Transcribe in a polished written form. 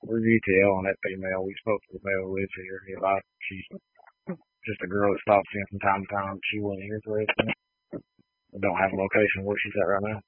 we're UTL on that female. We spoke to the male who lives here. She's just a girl that stops in from time to time. She wasn't interested. We don't have a location where she's at right now.